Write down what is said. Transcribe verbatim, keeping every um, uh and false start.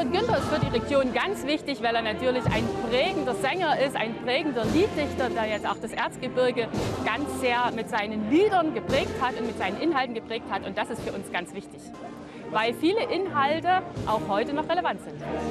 Günther ist für die Region ganz wichtig, weil er natürlich ein prägender Sänger ist, ein prägender Lieddichter, der jetzt auch das Erzgebirge ganz sehr mit seinen Liedern geprägt hat und mit seinen Inhalten geprägt hat. Und das ist für uns ganz wichtig, weil viele Inhalte auch heute noch relevant sind.